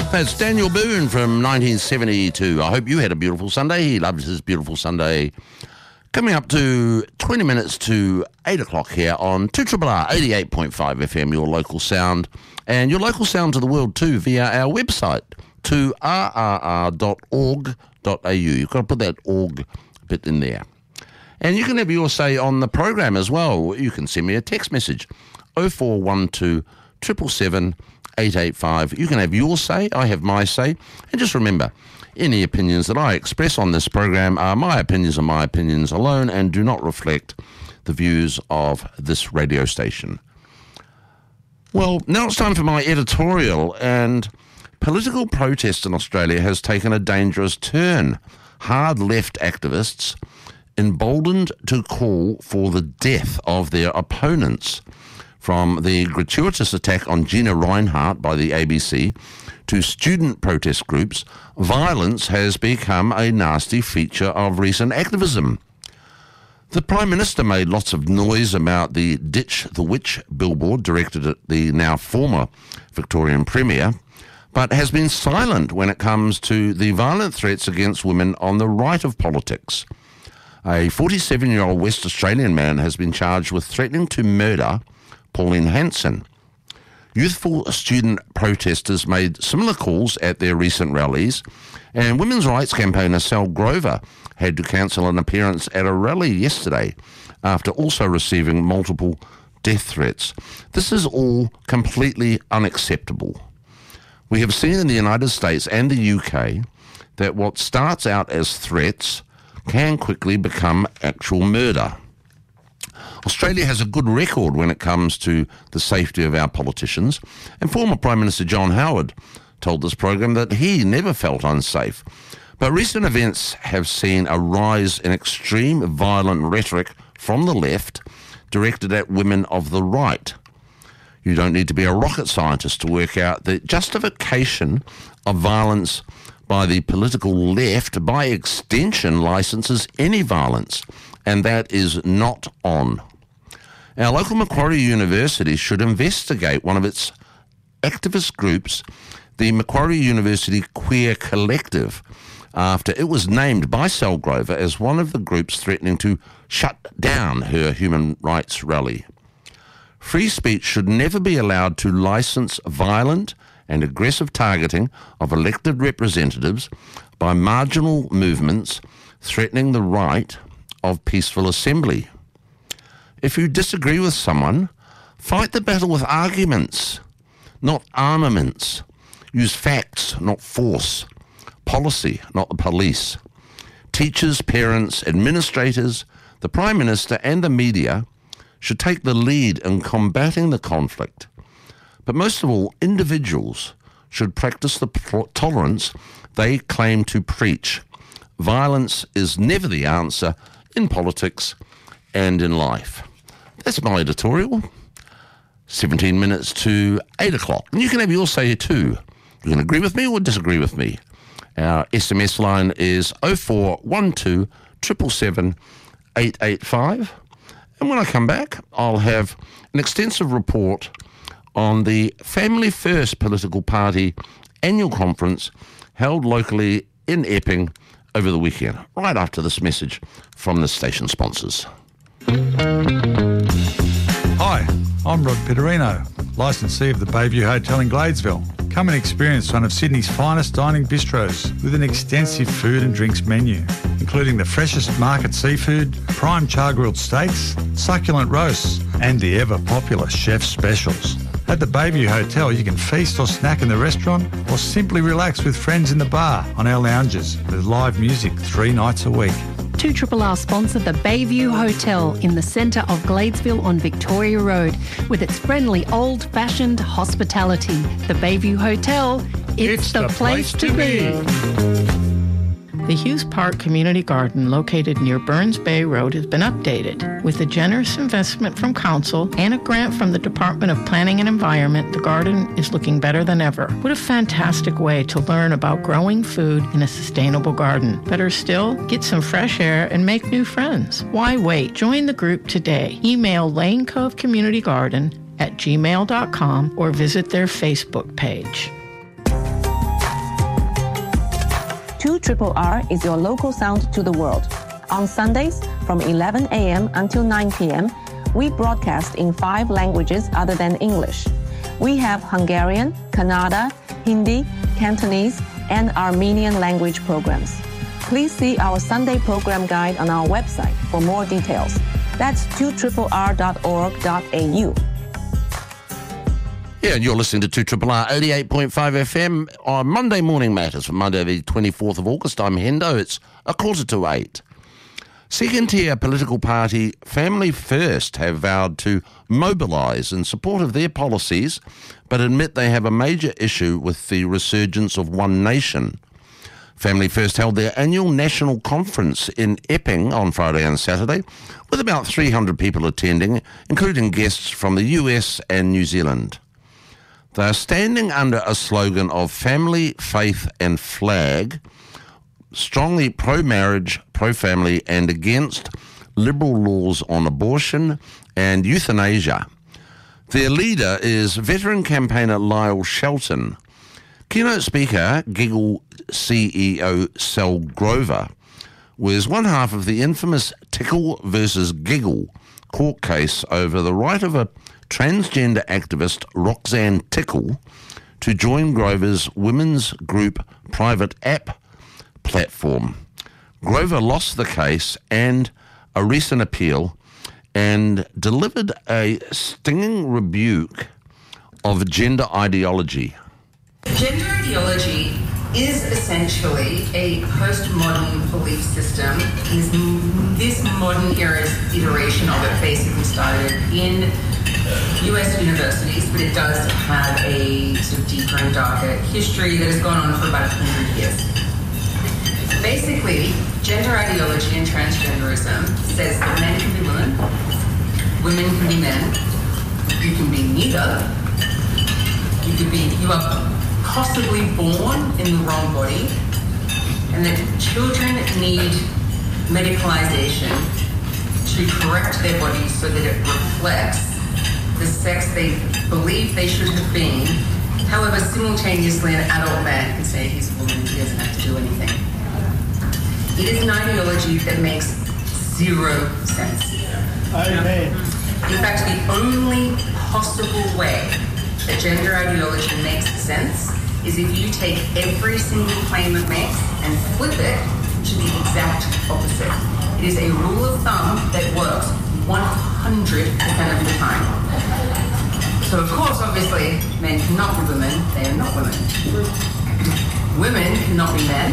That's Daniel Boone from 1972. I hope you had a beautiful Sunday. He loves his beautiful Sunday. Coming up to 20 minutes to 8 o'clock here on 2RRR 88.5 FM, your local sound. And your local sound to the world too via our website, 2rrr.org.au. You've got to put that org bit in there. And you can have your say on the program as well. You can send me a text message, 0412 777 885. You can have your say, I have my say. And just remember, any opinions that I express on this program are my opinions and my opinions alone and do not reflect the views of this radio station. Well, now it's time for my editorial, and political protest in Australia has taken a dangerous turn. Hard left activists emboldened to call for the death of their opponents. From the gratuitous attack on Gina Rinehart by the ABC to student protest groups, violence has become a nasty feature of recent activism. The Prime Minister made lots of noise about the Ditch the Witch billboard directed at the now former Victorian Premier, but has been silent when it comes to the violent threats against women on the right of politics. A 47-year-old West Australian man has been charged with threatening to murder Pauline Hanson. Youthful student protesters made similar calls at their recent rallies, and women's rights campaigner Sal Grover had to cancel an appearance at a rally yesterday after also receiving multiple death threats. This is all completely unacceptable. We have seen in the United States and the UK that what starts out as threats can quickly become actual murder. Australia has a good record when it comes to the safety of our politicians, and former Prime Minister John Howard told this program that he never felt unsafe. But recent events have seen a rise in extreme violent rhetoric from the left directed at women of the right. You don't need to be a rocket scientist to work out the justification of violence by the political left, by extension, licenses any violence, and that is not on. Our local Macquarie University should investigate one of its activist groups, the Macquarie University Queer Collective, after it was named by Sal Grover as one of the groups threatening to shut down her human rights rally. Free speech should never be allowed to license violent and aggressive targeting of elected representatives by marginal movements threatening the right of peaceful assembly. If you disagree with someone, fight the battle with arguments, not armaments. Use facts, not force. Policy, not the police. Teachers, parents, administrators, the Prime Minister and the media should take the lead in combating the conflict. But most of all, individuals should practice the tolerance they claim to preach. Violence is never the answer in politics and in life. That's my editorial. 17 minutes to 8 o'clock. And you can have your say too. You can agree with me or disagree with me. Our SMS line is 0412 777 885. And when I come back, I'll have an extensive report on the Family First Political Party annual conference held locally in Epping over the weekend, right after this message from the station sponsors. Hi, I'm Rod Pitterino, licensee of the Bayview Hotel in Gladesville. Come and experience one of Sydney's finest dining bistros with an extensive food and drinks menu, including the freshest market seafood, prime char-grilled steaks, succulent roasts, and the ever-popular chef specials. At the Bayview Hotel, you can feast or snack in the restaurant or simply relax with friends in the bar on our lounges with live music 3 nights a week. 2RRR sponsor the Bayview Hotel in the centre of Gladesville on Victoria Road with its friendly old-fashioned hospitality. The Bayview Hotel, it's the place to be. The Hughes Park Community Garden, located near Burns Bay Road, has been updated. With a generous investment from Council and a grant from the Department of Planning and Environment, the garden is looking better than ever. What a fantastic way to learn about growing food in a sustainable garden. Better still, get some fresh air and make new friends. Why wait? Join the group today. Email Lane Cove Community Garden at gmail.com or visit their Facebook page. 2RRR is your local sound to the world. On Sundays from 11 a.m. until 9 p.m., we broadcast in 5 languages other than English. We have Hungarian, Kannada, Hindi, Cantonese, and Armenian language programs. Please see our Sunday program guide on our website for more details. That's 2RRR.org.au. Yeah, and you're listening to 2RRR 88.5 FM on Monday Morning Matters for Monday the 24th of August. I'm Hendo. It's 7:45. Second-tier political party Family First have vowed to mobilise in support of their policies, but admit they have a major issue with the resurgence of One Nation. Family First held their annual national conference in Epping on Friday and Saturday, with about 300 people attending, including guests from the US and New Zealand. They are standing under a slogan of family, faith and flag, strongly pro-marriage, pro-family and against liberal laws on abortion and euthanasia. Their leader is veteran campaigner Lyle Shelton. Keynote speaker, Giggle CEO Sal Grover, was one half of the infamous Tickle versus Giggle court case over the right of a transgender activist, Roxanne Tickle, to join Grover's women's group private app platform. Grover lost the case and a recent appeal and delivered a stinging rebuke of gender ideology. Gender ideology is essentially a postmodern belief system. This modern era's iteration of it basically started in US universities, but it does have a sort of deeper and darker history that has gone on for about 100 years. Basically, gender ideology and transgenderism says that men can be women can be men, you can be neither, you are possibly born in the wrong body, and that children need medicalization to correct their bodies so that it reflects the sex they believe they should have been. However, simultaneously, an adult man can say he's a woman, he doesn't have to do anything. It is an ideology that makes zero sense. Amen. In fact, the only possible way that gender ideology makes sense is if you take every single claim it makes and flip it to the exact opposite. It is a rule of thumb that works 100% of the time. So, of course, obviously, men cannot be women. They are not women. Women cannot be men.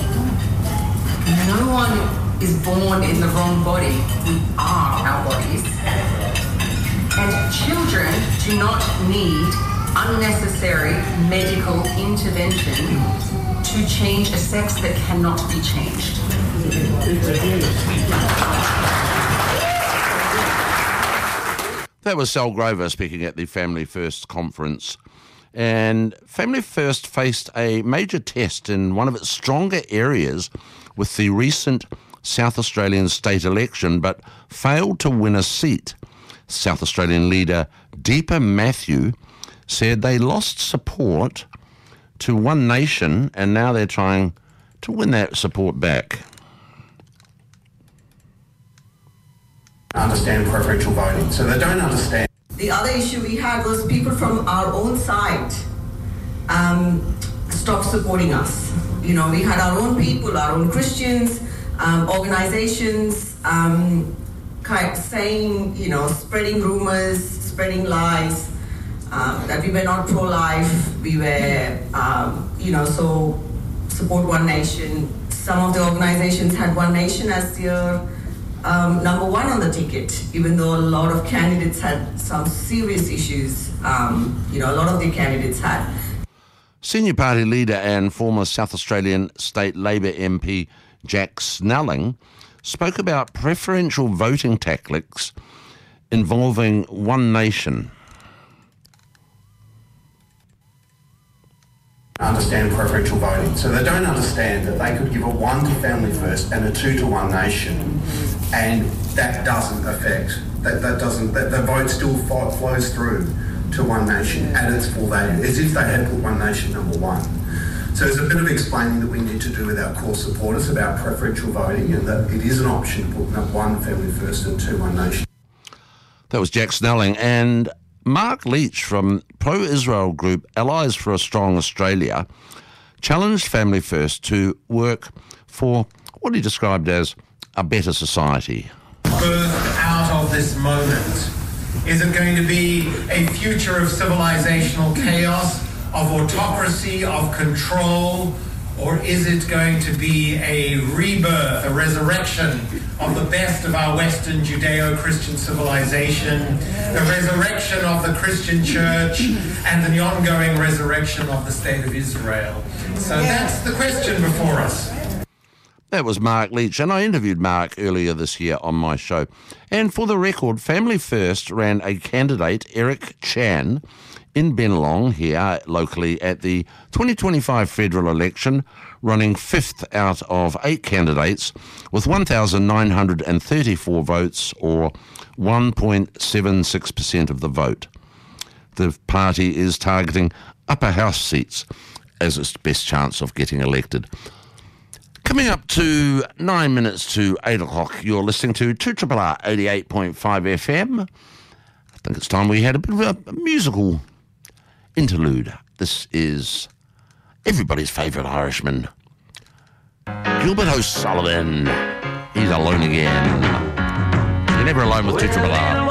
No one is born in the wrong body. We are our bodies. And children do not need unnecessary medical intervention to change a sex that cannot be changed. That was Sal Grover speaking at the Family First conference. And Family First faced a major test in one of its stronger areas with the recent South Australian state election, but failed to win a seat. South Australian leader Deepa Matthew said they lost support to One Nation, and now they're trying to win that support back. Understand preferential voting, so they don't understand. The other issue we had was people from our own side stopped supporting us. You know, we had our own people, our own Christians, organizations, kind of saying, you know, spreading rumors, spreading lies, that we were not pro-life, we were, so support One Nation. Some of the organizations had One Nation as their number one on the ticket, even though a lot of candidates had some serious issues, a lot of the candidates had. Senior party leader and former South Australian State Labor MP Jack Snelling spoke about preferential voting tactics involving One Nation. Understand preferential voting, so they don't understand that they could give a 1 to Family First and a 2 to One Nation, and that doesn't affect, the vote still flows through to One Nation at its full value, as if they had put One Nation number one. So there's a bit of explaining that we need to do with our core supporters about preferential voting, and that it is an option to put one family first and two One Nation. That was Jack Snelling. And Mark Leach from pro-Israel group Allies for a Strong Australia challenged Family First to work for what he described as a better society. Birthed out of this moment? Is it going to be a future of civilizational chaos, of autocracy, of control, or is it going to be a rebirth, a resurrection of the best of our Western Judeo-Christian civilization, the resurrection of the Christian church, and the ongoing resurrection of the State of Israel? So that's the question before us. That was Mark Leach, and I interviewed Mark earlier this year on my show. And for the record, Family First ran a candidate, Eric Chan, in Bennelong here locally at the 2025 federal election, running fifth out of 8 candidates with 1,934 votes, or 1.76% of the vote. The party is targeting upper house seats as its best chance of getting elected. Coming up to 9 minutes to 8 o'clock, you're listening to 2RRR 88.5 FM. I think it's time we had a bit of a musical interlude. This is everybody's favourite Irishman, Gilbert O'Sullivan. He's alone again. You're never alone with 2RRR.